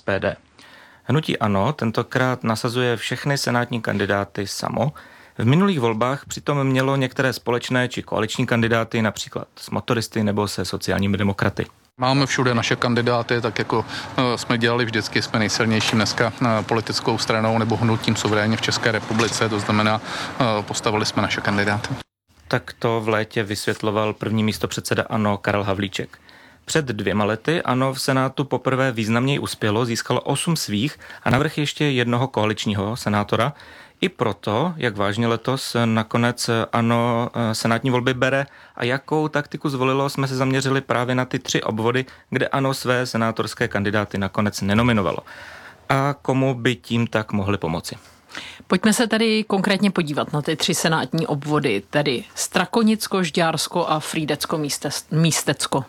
SPD. Hnutí ANO tentokrát nasazuje všechny senátní kandidáty samo. V minulých volbách přitom mělo některé společné či koaliční kandidáty, například s motoristy nebo se sociálními demokraty. Máme všude naše kandidáty, tak jako jsme dělali vždycky, jsme nejsilnějším dneska politickou stranou nebo hnutím suverénně v České republice, to znamená, postavili jsme naše kandidáty. Tak to v létě vysvětloval první místopředseda ANO Karel Havlíček. Před 2 lety ANO v Senátu poprvé významněji uspělo, získalo 8 svých a navrch ještě jednoho koaličního senátora. I proto, jak vážně letos nakonec ANO senátní volby bere a jakou taktiku zvolilo, jsme se zaměřili právě na ty 3 obvody, kde ANO své senátorské kandidáty nakonec nenominovalo. A komu by tím tak mohli pomoci? Pojďme se tady konkrétně podívat na ty 3 senátní obvody, tedy Strakonicko, Žďársko a Frýdecko-Místecko.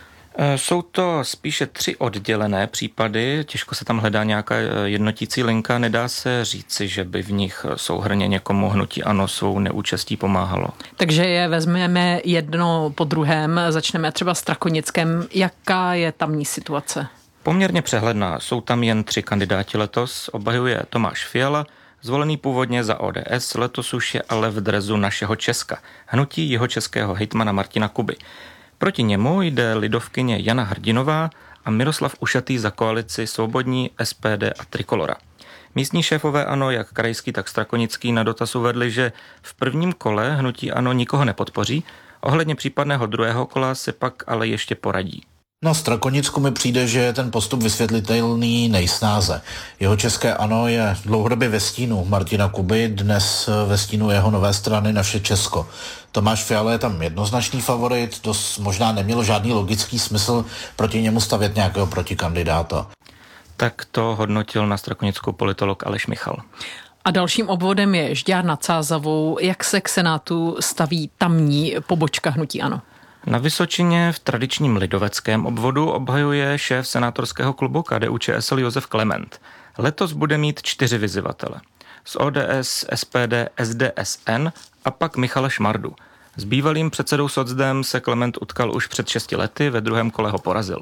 Jsou to spíše 3 oddělené případy, těžko se tam hledá nějaká jednotící linka, nedá se říci, že by v nich souhrnně někomu hnutí ANO svou neúčastí pomáhalo. Takže je vezmeme jedno po druhém, začneme třeba Strakonickem. Jaká je tamní situace? Poměrně přehledná, jsou tam jen 3 kandidáti letos, obhajuje Tomáš Fiala, zvolený původně za ODS, letos už je ale v drezu Našeho Česka, hnutí jihočeského hejtmana Martina Kuby. Proti němu jde lidovkyně Jana Hrdinová a Miroslav Ušatý za koalici Svobodní, SPD a Trikolora. Místní šéfové ANO, jak krajský, tak strakonický, na dotaz uvedli, že v prvním kole hnutí ANO nikoho nepodpoří, ohledně případného druhého kola se pak ale ještě poradí. Na Strakonicku mi přijde, že je ten postup vysvětlitelný nejsnáze. Jeho české ANO je dlouhodobě ve stínu Martina Kuby, dnes ve stínu jeho nové strany Naše Česko. Tomáš Fiala je tam jednoznačný favorit, to možná nemělo žádný logický smysl proti němu stavět nějakého protikandidáta. Tak to hodnotil na Strakonicku politolog Aleš Michal. A dalším obvodem je Žďár nad Sázavou. Jak se k Senátu staví tamní pobočka hnutí ANO? Na Vysočině v tradičním lidoveckém obvodu obhajuje šéf senátorského klubu KDU-ČSL Josef Klement. Letos bude mít 4 vyzývatele. Z ODS, SPD, SDSN a pak Michala Šmardu. S bývalým předsedou socdem se Klement utkal už před 6 lety, ve druhém kole ho porazil.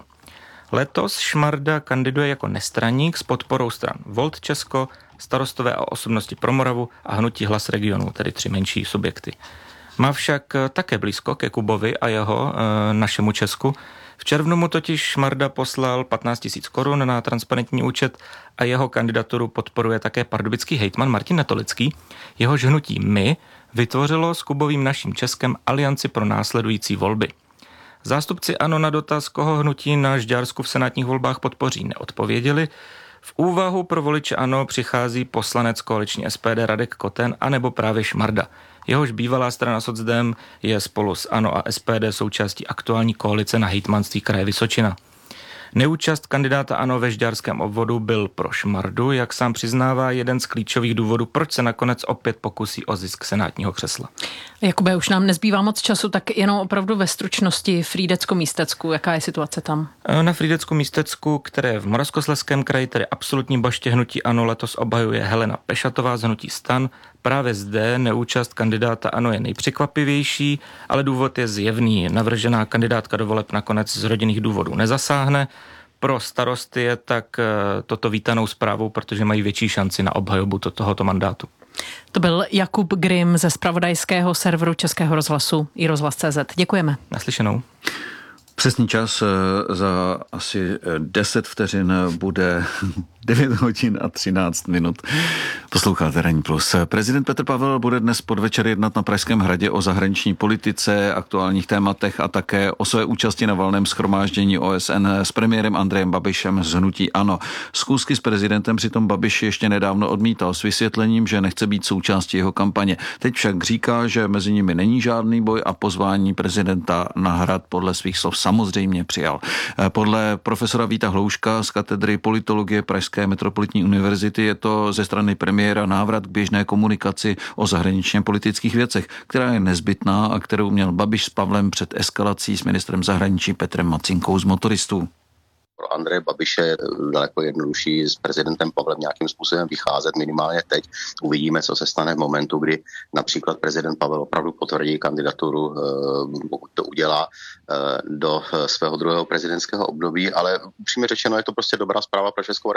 Letos Šmarda kandiduje jako nestraník s podporou stran Volt Česko, Starostové a osobnosti pro Moravu a hnutí Hlas regionu, tedy 3 menší subjekty. Má však také blízko ke Kubovi a jeho Našemu Česku. V červnu mu totiž Šmarda poslal 15 000 korun na transparentní účet a jeho kandidaturu podporuje také pardubický hejtman Martin Netolický. Jehož hnutí My vytvořilo s Kubovým Naším Českem alianci pro následující volby. Zástupci ANO na dotaz, koho hnutí na Žďársku v senátních volbách podpoří, neodpověděli. V úvahu pro voliče ANO přichází poslanec koaliční SPD Radek Koten anebo právě Šmarda. Jehož bývalá strana socdem je spolu s ANO a SPD součástí aktuální koalice na hejtmanství kraje Vysočina. Neúčast kandidáta ANO ve žďárském obvodu byl pro Šmardu, jak sám přiznává, jeden z klíčových důvodů, proč se nakonec opět pokusí o zisk senátního křesla. Jakube, už nám nezbývá moc času, tak jenom opravdu ve stručnosti Frýdecko-Místecku. Jaká je situace tam? Na Frýdecku-Místecku, které v Moravskoslezském kraji, tedy absolutní baště hnutí ANO, letos obhajuje Helena Pešatová z hnutí STAN. Právě zde neúčast kandidáta ANO je nejpřekvapivější, ale důvod je zjevný. Navržená kandidátka do voleb nakonec z rodinných důvodů nezasáhne. Pro starosty je tak toto vítanou zprávou, protože mají větší šanci na obhajobu tohoto mandátu. To byl Jakub Grim ze zpravodajského serveru Českého rozhlasu iRozhlas.cz. Děkujeme. Naslyšenou. Přesný čas za asi 10 vteřin bude 9 hodin a 13 minut. Posloucháte Ranní plus. Prezident Petr Pavel bude dnes podvečer jednat na Pražském hradě o zahraniční politice, aktuálních tématech a také o své účasti na valném shromáždění OSN s premiérem Andrejem Babišem z hnutí ANO. Schůzky s prezidentem přitom Babiš ještě nedávno odmítal s vysvětlením, že nechce být součástí jeho kampaně. Teď však říká, že mezi nimi není žádný boj a pozvání prezidenta na hrad podle svých slov samozřejmě přijal. Podle profesora Víta Hlouška z katedry politologie Pražské metropolitní univerzity je to ze strany premiéra návrat k běžné komunikaci o zahraničně politických věcech, která je nezbytná a kterou měl Babiš s Pavlem před eskalací s ministrem zahraničí Petrem Macinkou z motoristů. Pro Andreje Babiše je daleko jednodušší s prezidentem Pavlem nějakým způsobem vycházet, minimálně teď. Uvidíme, co se stane v momentu, kdy například prezident Pavel opravdu potvrdí kandidaturu, pokud to udělá, do svého druhého prezidentského období, ale upřímně řečeno je to prostě dobrá zpráva pro Českou